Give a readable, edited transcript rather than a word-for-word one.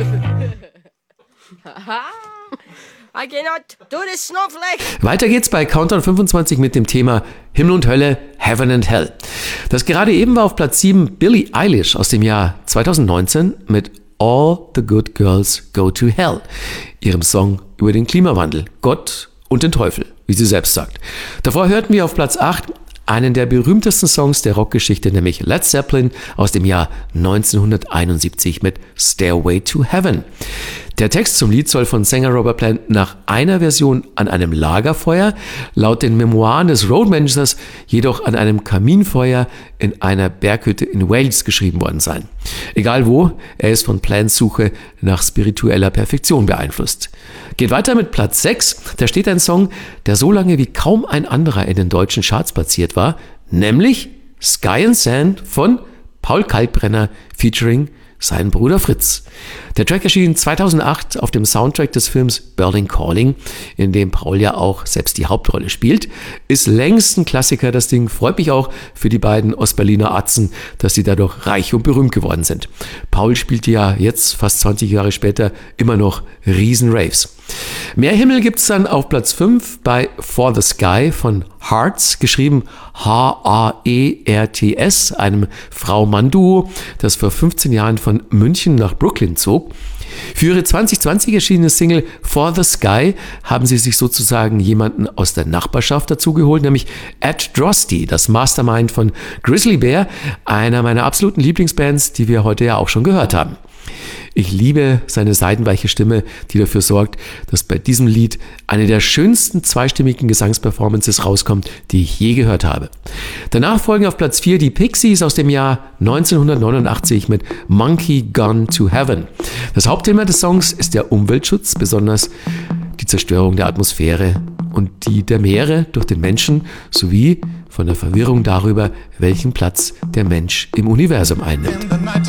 I cannot do this snowflake. Weiter geht's bei Countdown 25 mit dem Thema Himmel und Hölle, Heaven and Hell. Das gerade eben war auf Platz 7 Billie Eilish aus dem Jahr 2019 mit All the Good Girls Go to Hell, ihrem Song über den Klimawandel, Gott und den Teufel, wie sie selbst sagt. Davor hörten wir auf Platz 8 einen der berühmtesten Songs der Rockgeschichte, nämlich Led Zeppelin aus dem Jahr 1971 mit Stairway to Heaven. Der Text zum Lied soll von Sänger Robert Plant nach einer Version an einem Lagerfeuer, laut den Memoiren des Roadmanagers jedoch an einem Kaminfeuer in einer Berghütte in Wales geschrieben worden sein. Egal wo, er ist von Plants Suche nach spiritueller Perfektion beeinflusst. Geht weiter mit Platz 6, da steht ein Song, der so lange wie kaum ein anderer in den deutschen Charts platziert war, nämlich Sky and Sand von Paul Kalkbrenner featuring sein Bruder Fritz. Der Track erschien 2008 auf dem Soundtrack des Films Berlin Calling, in dem Paul ja auch selbst die Hauptrolle spielt. Ist längst ein Klassiker, das Ding. Freut mich auch für die beiden Ostberliner Atzen, dass sie dadurch reich und berühmt geworden sind. Paul spielt ja jetzt, fast 20 Jahre später, immer noch Riesen-Raves. Mehr Himmel gibt's dann auf Platz 5 bei For the Sky von Hearts, geschrieben H-A-E-R-T-S, einem Frau-Mann-Duo, das vor 15 Jahren von München nach Brooklyn zog. Für ihre 2020 erschienene Single For the Sky haben sie sich sozusagen jemanden aus der Nachbarschaft dazugeholt, nämlich Ed Drosty, das Mastermind von Grizzly Bear, einer meiner absoluten Lieblingsbands, die wir heute ja auch schon gehört haben. Ich liebe seine seidenweiche Stimme, die dafür sorgt, dass bei diesem Lied eine der schönsten zweistimmigen Gesangsperformances rauskommt, die ich je gehört habe. Danach folgen auf Platz 4 die Pixies aus dem Jahr 1989 mit Monkey Gone to Heaven. Das Hauptthema des Songs ist der Umweltschutz, besonders die Zerstörung der Atmosphäre und die der Meere durch den Menschen sowie von der Verwirrung darüber, welchen Platz der Mensch im Universum einnimmt.